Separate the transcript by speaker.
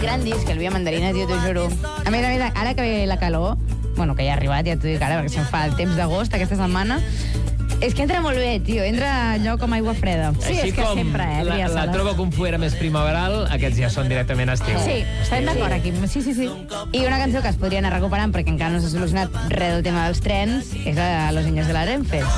Speaker 1: gran disc, el Via Mandarina, tio, t'ho juro. A més, ara que ve la calor, bueno, que ja ha arribat, ja t'ho dic ara, perquè se'm fa el temps d'agost aquesta setmana, és que entra molt bé, tio, entra allò com aigua freda.
Speaker 2: Sí, així és que sempre, la troba confuera més primaveral, aquests ja són directament estiu.
Speaker 1: Sí, estem d'acord aquí. Sí. I una cançó que es podria anar recuperant, perquè encara no s'ha solucionat res del tema dels trens, és la Los Niños de la Renfe.